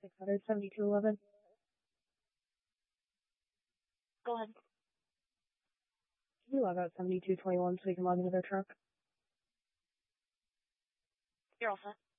67211. Go ahead. Can you log out 7221 so we can log into their truck? You're all set.